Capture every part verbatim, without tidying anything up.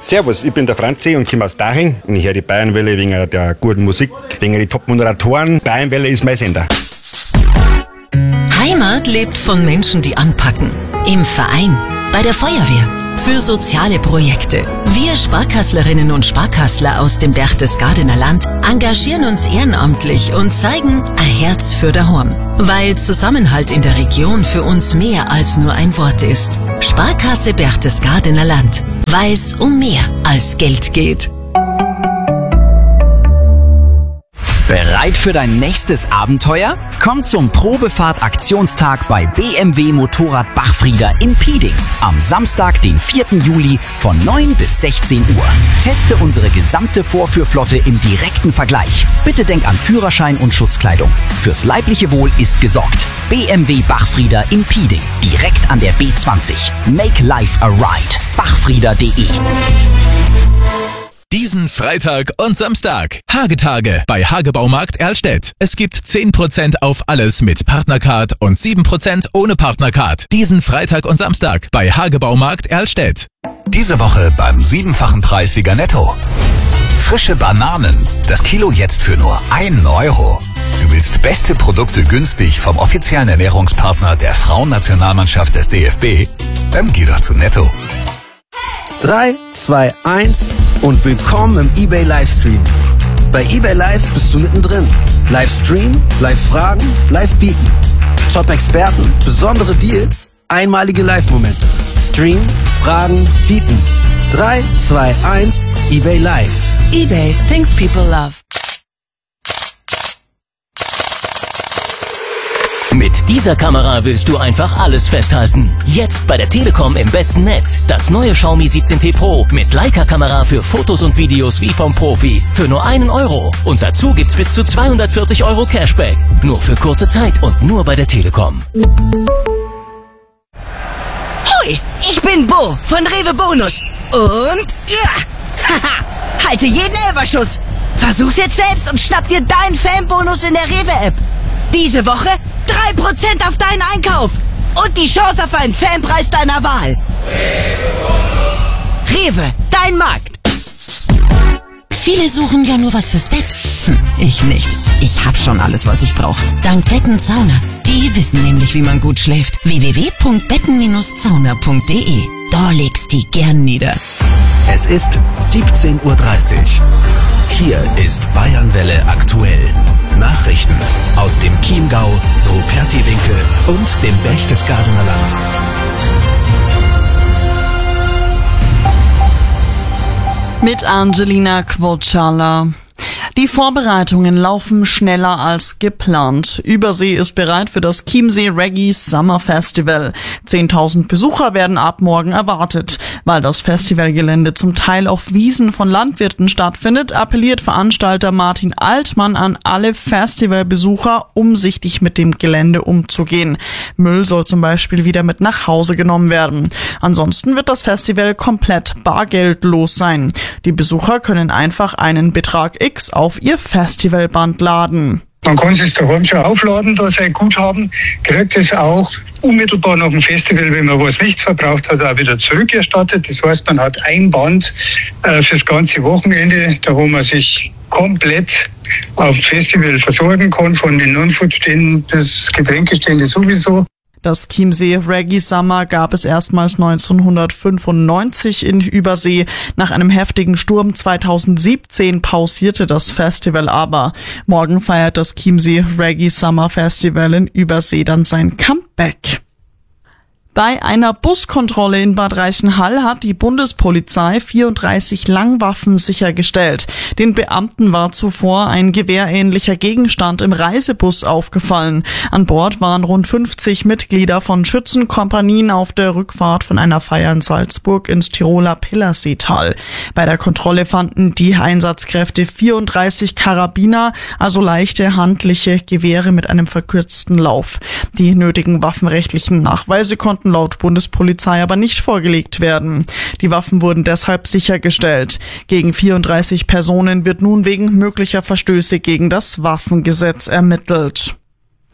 Servus, ich bin der Franzi und komme aus Daching. Und ich höre die Bayernwelle wegen der guten Musik, wegen der Top-Moderatoren. Bayernwelle ist mein Sender. Heimat lebt von Menschen, die anpacken. Im Verein, bei der Feuerwehr, für soziale Projekte. Wir Sparkasslerinnen und Sparkassler aus dem Berchtesgadener Land engagieren uns ehrenamtlich und zeigen ein Herz für daheim. Weil Zusammenhalt in der Region für uns mehr als nur ein Wort ist. Sparkasse Berchtesgadener Land, weil es um mehr als Geld geht. Bereit für dein nächstes Abenteuer? Komm zum Probefahrt-Aktionstag bei B M W Motorrad Bachfrieder in Pieding. Am Samstag, den vierten Juli von neun bis sechzehn Uhr. Teste unsere gesamte Vorführflotte im direkten Vergleich. Bitte denk an Führerschein und Schutzkleidung. Fürs leibliche Wohl ist gesorgt. B M W Bachfrieder in Pieding. Direkt an der B zwanzig. Make life a ride. bachfrieder punkt de. Diesen Freitag und Samstag. Hagetage bei Hagebaumarkt Erlstedt. Es gibt zehn Prozent auf alles mit Partnercard und sieben Prozent ohne Partnercard. Diesen Freitag und Samstag bei Hagebaumarkt Erlstedt. Diese Woche beim siebenfachen Preis Sieger Netto. Frische Bananen. Das Kilo jetzt für nur einen Euro. Du willst beste Produkte günstig vom offiziellen Ernährungspartner der Frauennationalmannschaft des D F B? Dann geh doch zu Netto. drei, zwei, eins und willkommen im eBay Livestream. Bei eBay Live bist du mittendrin. Livestream, Live-Fragen, Live-Bieten. Top-Experten, besondere Deals, einmalige Live-Momente. Stream, Fragen, Bieten. drei, zwei, eins, eBay Live. eBay, things people love. Mit dieser Kamera willst du einfach alles festhalten. Jetzt bei der Telekom im besten Netz. Das neue Xiaomi siebzehn T Pro mit Leica-Kamera für Fotos und Videos wie vom Profi. Für nur einen Euro. Und dazu gibt's bis zu zweihundertvierzig Euro Cashback. Nur für kurze Zeit und nur bei der Telekom. Hoi, ich bin Bo von Rewe Bonus. Und ja, haha, halte jeden Elferschuss. Versuch's jetzt selbst und schnapp dir deinen Fanbonus in der Rewe-App. Diese Woche drei Prozent auf deinen Einkauf und die Chance auf einen Fanpreis deiner Wahl. Rewe, dein Markt. Viele suchen ja nur was fürs Bett. Hm, ich nicht. Ich hab schon alles, was ich brauche. Dank Betten Sauna. Die wissen nämlich, wie man gut schläft. w w w punkt betten Bindestrich sauna punkt de. Da legst die gern nieder. Es ist siebzehn Uhr dreißig. Hier ist Bayernwelle aktuell. Nachrichten aus dem Chiemgau, Rupertiwinkel und dem Berchtesgadener Land. Mit Angelina Quocciala. Die Vorbereitungen laufen schneller als geplant. Übersee ist bereit für das Chiemsee Reggae Summer Festival. zehntausend Besucher werden ab morgen erwartet. Weil das Festivalgelände zum Teil auf Wiesen von Landwirten stattfindet, appelliert Veranstalter Martin Altmann an alle Festivalbesucher, umsichtig mit dem Gelände umzugehen. Müll soll zum Beispiel wieder mit nach Hause genommen werden. Ansonsten wird das Festival komplett bargeldlos sein. Die Besucher können einfach einen Betrag X auf ihr Festivalband laden. Man kann es daheim schon aufladen, da sein Guthaben, kriegt es auch unmittelbar nach dem Festival, wenn man was nicht verbraucht hat, auch wieder zurückerstattet. Das heißt, man hat ein Band äh, fürs ganze Wochenende, da wo man sich komplett auf dem Festival versorgen kann, von den Non-Food-Ständen, das Getränkestände sowieso. Das Chiemsee Reggae Summer gab es erstmals neunzehnhundertfünfundneunzig in Übersee. Nach einem heftigen Sturm zweitausendsiebzehn pausierte das Festival aber. Morgen feiert das Chiemsee Reggae Summer Festival in Übersee dann sein Comeback. Bei einer Buskontrolle in Bad Reichenhall hat die Bundespolizei vierunddreißig Langwaffen sichergestellt. Den Beamten war zuvor ein gewehrähnlicher Gegenstand im Reisebus aufgefallen. An Bord waren rund fünfzig Mitglieder von Schützenkompanien auf der Rückfahrt von einer Feier in Salzburg ins Tiroler Pillerseetal. Bei der Kontrolle fanden die Einsatzkräfte vierunddreißig Karabiner, also leichte handliche Gewehre mit einem verkürzten Lauf. Die nötigen waffenrechtlichen Nachweise konnten laut Bundespolizei aber nicht vorgelegt werden. Die Waffen wurden deshalb sichergestellt. Gegen vierunddreißig Personen wird nun wegen möglicher Verstöße gegen das Waffengesetz ermittelt.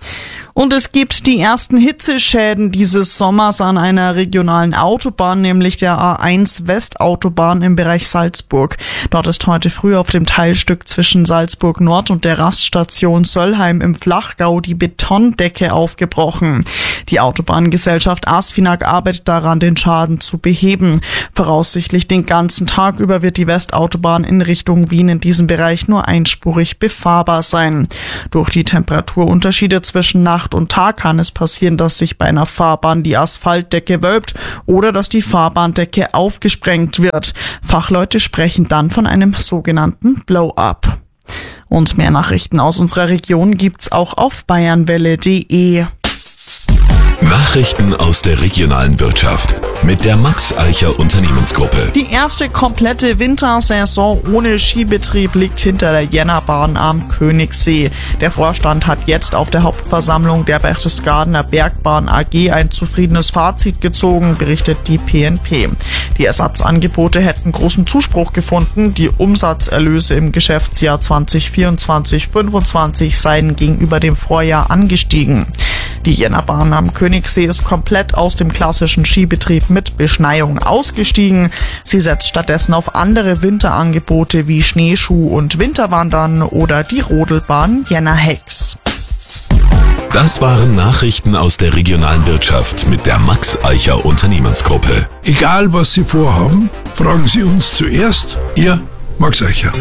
Und es gibt die ersten Hitzeschäden dieses Sommers an einer regionalen Autobahn, nämlich der A eins Westautobahn im Bereich Salzburg. Dort ist heute früh auf dem Teilstück zwischen Salzburg Nord und der Raststation Söllheim im Flachgau die Betondecke aufgebrochen. Die Autobahngesellschaft Asfinag arbeitet daran, den Schaden zu beheben. Voraussichtlich den ganzen Tag über wird die Westautobahn in Richtung Wien in diesem Bereich nur einspurig befahrbar sein. Durch die Temperaturunterschiede zwischen Nacht und Tag kann es passieren, dass sich bei einer Fahrbahn die Asphaltdecke wölbt oder dass die Fahrbahndecke aufgesprengt wird. Fachleute sprechen dann von einem sogenannten Blow-up. Und mehr Nachrichten aus unserer Region gibt's auch auf bayernwelle punkt de. Nachrichten aus der regionalen Wirtschaft mit der Max Eicher Unternehmensgruppe. Die erste komplette Wintersaison ohne Skibetrieb liegt hinter der Jännerbahn am Königssee. Der Vorstand hat jetzt auf der Hauptversammlung der Berchtesgadener Bergbahn A G ein zufriedenes Fazit gezogen, berichtet die P N P. Die Ersatzangebote hätten großen Zuspruch gefunden. Die Umsatzerlöse im Geschäftsjahr zwanzig vierundzwanzig fünfundzwanzig seien gegenüber dem Vorjahr angestiegen. Die Jännerbahn am Königssee ist komplett aus dem klassischen Skibetrieb mit Beschneiung ausgestiegen. Sie setzt stattdessen auf andere Winterangebote wie Schneeschuh- und Winterwandern oder die Rodelbahn Jänner-Hex. Das waren Nachrichten aus der regionalen Wirtschaft mit der Max Eicher Unternehmensgruppe. Egal was Sie vorhaben, fragen Sie uns zuerst. Ihr Max Eicher.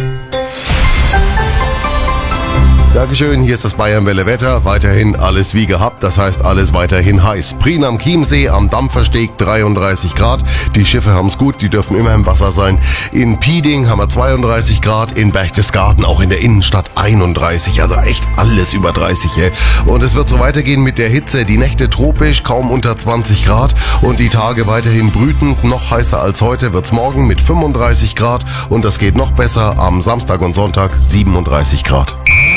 Dankeschön, hier ist das Bayernwelle Wetter. Weiterhin alles wie gehabt, das heißt alles weiterhin heiß. Prien am Chiemsee, am Dampfersteg dreiunddreißig Grad. Die Schiffe haben's gut, die dürfen immer im Wasser sein. In Pieding haben wir zweiunddreißig Grad, in Berchtesgaden auch in der Innenstadt einunddreißig, also echt alles über dreißig. Ey. Und es wird so weitergehen mit der Hitze. Die Nächte tropisch, kaum unter zwanzig Grad und die Tage weiterhin brütend. Noch heißer als heute wird's morgen mit fünfunddreißig Grad und das geht noch besser am Samstag und Sonntag siebenunddreißig Grad.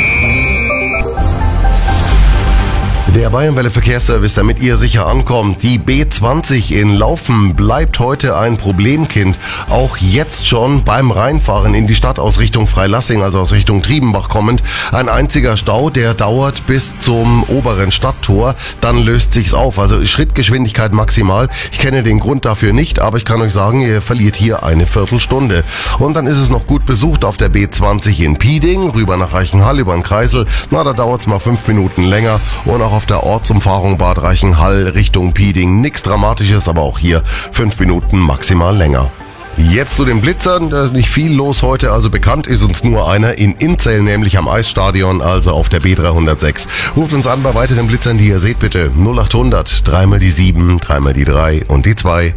Der Bayernwelle Verkehrsservice, damit ihr sicher ankommt. Die B zwanzig in Laufen bleibt heute ein Problemkind. Auch jetzt schon beim Reinfahren in die Stadt aus Richtung Freilassing, also aus Richtung Triebenbach kommend. Ein einziger Stau, der dauert bis zum oberen Stadttor. Dann löst sich's auf. Also Schrittgeschwindigkeit maximal. Ich kenne den Grund dafür nicht, aber ich kann euch sagen, ihr verliert hier eine Viertelstunde. Und dann ist es noch gut besucht auf der B zwanzig in Pieding, rüber nach Reichenhall über den Kreisel. Na, da dauert's mal fünf Minuten länger. Und auch auf der Ortsumfahrung Bad Reichenhall Richtung Pieding. Nichts Dramatisches, aber auch hier fünf Minuten maximal länger. Jetzt zu den Blitzern, da ist nicht viel los heute, also bekannt ist uns nur einer in Inzell, nämlich am Eisstadion, also auf der B dreihundertsechs. Ruft uns an bei weiteren Blitzern, die ihr seht bitte. null achthundert, dreimal die sieben, dreimal die drei und die zwei.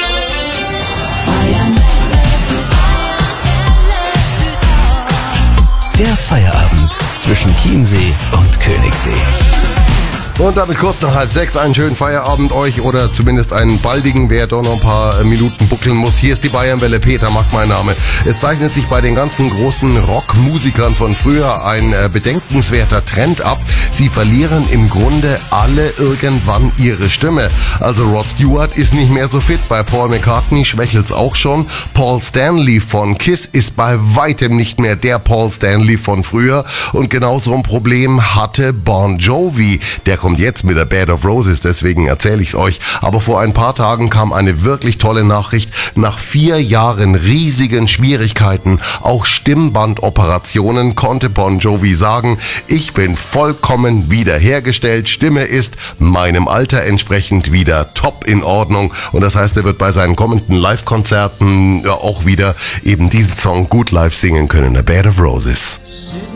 Der Feierabend zwischen Chiemsee und Königssee. Und damit kurz nach halb sechs einen schönen Feierabend euch oder zumindest einen baldigen, wer doch noch ein paar Minuten buckeln muss. Hier ist die Bayernwelle, Peter Mack mein Name. Es zeichnet sich bei den ganzen großen Rockmusikern von früher ein äh, bedenkenswerter Trend ab. Sie verlieren im Grunde alle irgendwann ihre Stimme. Also Rod Stewart ist nicht mehr so fit, bei Paul McCartney schwächelt's auch schon. Paul Stanley von Kiss ist bei weitem nicht mehr der Paul Stanley von früher. Und genau so ein Problem hatte Bon Jovi. Der kommt jetzt mit der Bed of Roses, deswegen erzähle ich es euch. Aber vor ein paar Tagen kam eine wirklich tolle Nachricht. Nach vier Jahren riesigen Schwierigkeiten, auch Stimmbandoperationen, konnte Bon Jovi sagen, ich bin vollkommen wiederhergestellt. Stimme ist meinem Alter entsprechend wieder top in Ordnung. Und das heißt, er wird bei seinen kommenden Live-Konzerten ja auch wieder eben diesen Song gut live singen können, The Bed of Roses.